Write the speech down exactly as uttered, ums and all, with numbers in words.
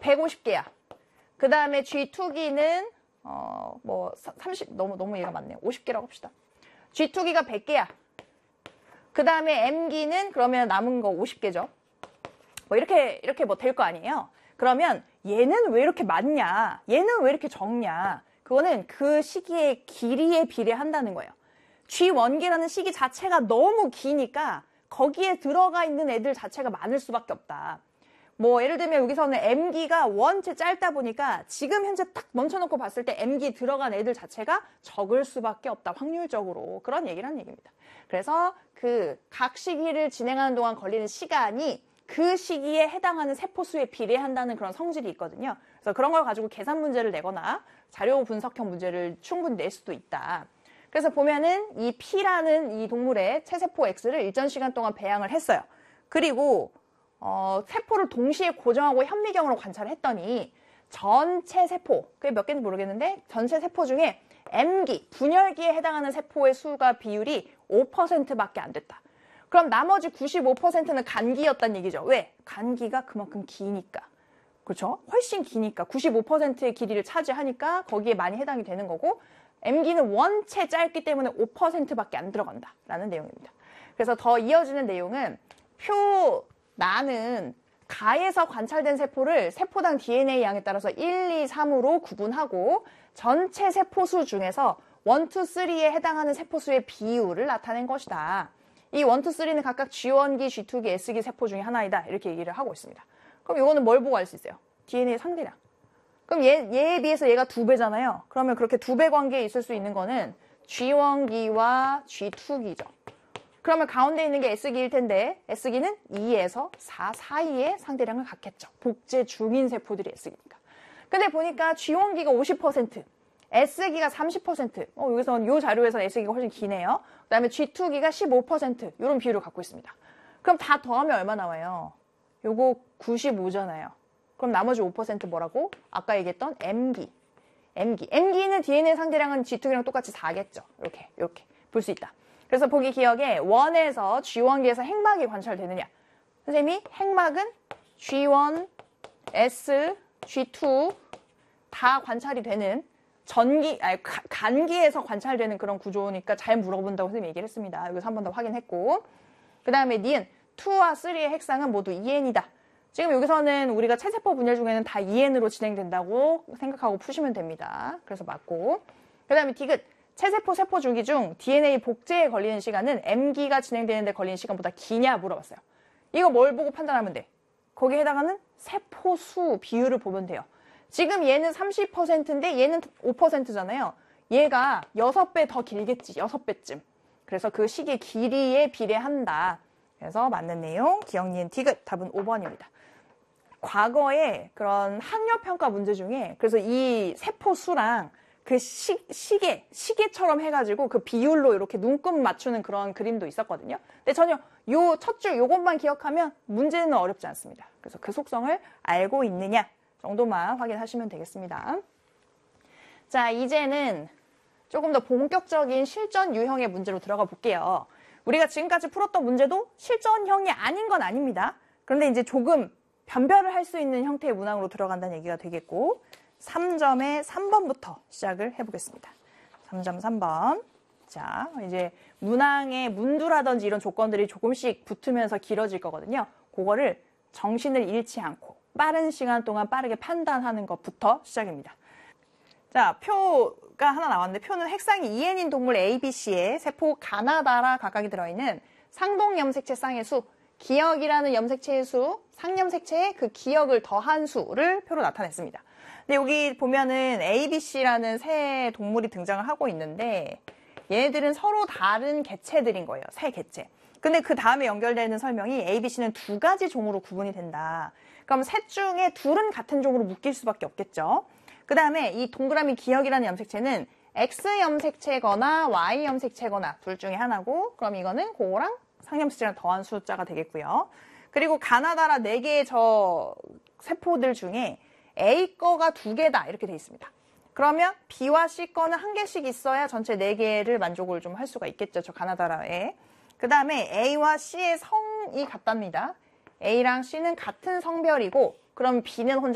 백오십 개야. 그 다음에 지 투 기는 어, 뭐 삼십 너무 너무 얘가 많네요. 오십 개라고 합시다. 지 투 기가 백 개야. 그 다음에 M기는 그러면 남은 거 오십 개죠. 뭐 이렇게 이렇게 뭐 될 거 아니에요. 그러면 얘는 왜 이렇게 많냐? 얘는 왜 이렇게 적냐? 그거는 그 시기의 길이에 비례한다는 거예요. 지 원 기라는 시기 자체가 너무 기니까 거기에 들어가 있는 애들 자체가 많을 수밖에 없다. 뭐 예를 들면 여기서는 M기가 원체 짧다 보니까 지금 현재 딱 멈춰놓고 봤을 때 M기 들어간 애들 자체가 적을 수밖에 없다. 확률적으로. 그런 얘기라는 얘기입니다. 그래서 그 각 시기를 진행하는 동안 걸리는 시간이 그 시기에 해당하는 세포수에 비례한다는 그런 성질이 있거든요. 그래서 그런 걸 가지고 계산 문제를 내거나 자료 분석형 문제를 충분히 낼 수도 있다. 그래서 보면은 이 P라는 이 동물의 체세포 X를 일정 시간 동안 배양을 했어요. 그리고 어, 세포를 동시에 고정하고 현미경으로 관찰을 했더니 전체 세포, 그게 몇 개인지 모르겠는데 전체 세포 중에 M기, 분열기에 해당하는 세포의 수가 비율이 오 퍼센트밖에 안 됐다. 그럼 나머지 구십오 퍼센트는 간기였단 얘기죠. 왜? 간기가 그만큼 기니까. 그렇죠? 훨씬 기니까 구십오 퍼센트의 길이를 차지하니까 거기에 많이 해당이 되는 거고 M기는 원체 짧기 때문에 오 퍼센트밖에 안 들어간다라는 내용입니다. 그래서 더 이어지는 내용은 표 나는 가에서 관찰된 세포를 세포당 디엔에이 양에 따라서 일, 이, 삼으로 구분하고 전체 세포수 중에서 일, 이, 삼에 해당하는 세포수의 비율을 나타낸 것이다. 이 일, 이, 삼은 각각 지 원 기, 지 투 기, S기 세포 중에 하나이다. 이렇게 얘기를 하고 있습니다. 그럼 이거는 뭘 보고 알 수 있어요? 디엔에이 상대량. 그럼 얘, 얘에 비해서 얘가 두 배잖아요. 그러면 그렇게 두 배 관계에 있을 수 있는 거는 지 원 기와 지 투 기죠. 그러면 가운데 있는 게 S기일 텐데 S기는 이에서 사 사이에 상대량을 갖겠죠. 복제 중인 세포들이 S기니까. 근데 보니까 지 원 기가 오십 퍼센트, S기가 삼십 퍼센트. 어, 여기서는 이 자료에서는 S기가 훨씬 기네요. 그 다음에 지 투 기가 십오 퍼센트 이런 비율을 갖고 있습니다. 그럼 다 더하면 얼마 나와요? 요거 구십오잖아요. 그럼 나머지 오 퍼센트 뭐라고? 아까 얘기했던 M기. M기. M기는 디엔에이 상대량은 지 투 기랑 똑같이 사겠죠. 이렇게 이렇게 볼 수 있다. 그래서 보기 기억에 원에서 지 원 기에서 핵막이 관찰되느냐. 선생님이 핵막은 지 원, S, 지 투 다 관찰이 되는 전기, 아니, 간기에서 관찰되는 그런 구조니까 잘 물어본다고 선생님이 얘기를 했습니다. 여기서 한 번 더 확인했고. 그 다음에 니은, 이와 삼의 핵상은 모두 이엔이다. 지금 여기서는 우리가 체세포 분열 중에는 다 이엔으로 진행된다고 생각하고 푸시면 됩니다. 그래서 맞고. 그 다음에 디귿, 체세포 세포 주기 중 디엔에이 복제에 걸리는 시간은 M기가 진행되는데 걸리는 시간보다 기냐 물어봤어요. 이거 뭘 보고 판단하면 돼? 거기에 해당하는 세포수 비율을 보면 돼요. 지금 얘는 삼십 퍼센트인데 얘는 오 퍼센트잖아요. 얘가 여섯 배 더 길겠지. 여섯 배쯤. 그래서 그 시기 길이에 비례한다. 그래서 맞는 내용 기억, 니은, 디귿 답은 오 번입니다. 과거에 그런 학력평가 문제 중에 그래서 이 세포수랑 그 시, 시계, 시계처럼 해가지고 그 비율로 이렇게 눈금 맞추는 그런 그림도 있었거든요. 근데 전혀 요 첫 줄 요것만 기억하면 문제는 어렵지 않습니다. 그래서 그 속성을 알고 있느냐 정도만 확인하시면 되겠습니다. 자, 이제는 조금 더 본격적인 실전 유형의 문제로 들어가 볼게요. 우리가 지금까지 풀었던 문제도 실전형이 아닌 건 아닙니다. 그런데 이제 조금 변별을 할 수 있는 형태의 문항으로 들어간다는 얘기가 되겠고 삼 점의 삼 번부터 시작을 해보겠습니다. 삼 점 삼 번. 자, 이제 문항의 문두라든지 이런 조건들이 조금씩 붙으면서 길어질 거거든요. 그거를 정신을 잃지 않고 빠른 시간 동안 빠르게 판단하는 것부터 시작입니다. 자, 표가 하나 나왔는데 표는 핵상이 이엔인 동물 A, B, C에 세포 가나다라 각각이 들어있는 상동 염색체 쌍의 수, 기억이라는 염색체의 수, 상염색체의 그 기억을 더한 수를 표로 나타냈습니다. 근데 여기 보면은 A, B, C라는 새 동물이 등장을 하고 있는데 얘네들은 서로 다른 개체들인 거예요. 새 개체. 근데 그 다음에 연결되는 설명이 A, B, C는 두 가지 종으로 구분이 된다. 그럼 셋 중에 둘은 같은 종으로 묶일 수밖에 없겠죠. 그 다음에 이 동그라미 기억이라는 염색체는 X 염색체거나 Y 염색체거나 둘 중에 하나고 그럼 이거는 그거랑 상염색체랑 더한 숫자가 되겠고요. 그리고 가나다라 네 개의 저 세포들 중에 A 거가 두 개다 이렇게 돼 있습니다. 그러면 B와 C 거는 한 개씩 있어야 전체 네 개를 만족을 좀 할 수가 있겠죠. 저 가나다라에. 그 다음에 A와 C의 성이 같답니다. A랑 C는 같은 성별이고 그럼 B는 혼자